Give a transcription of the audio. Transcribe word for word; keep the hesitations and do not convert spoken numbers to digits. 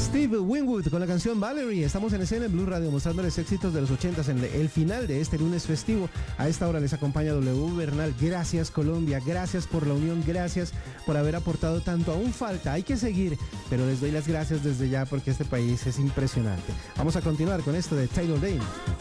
Steve Winwood con la canción Valerie. Estamos en escena en Blue Radio mostrándoles éxitos de los ochentas en el final de este lunes festivo. A esta hora les acompaña W Bernal. Gracias Colombia, gracias por la unión, gracias por haber aportado tanto. Aún falta, hay que seguir, pero les doy las gracias desde ya porque este país es impresionante. Vamos a continuar con esto de Taylor Dayne.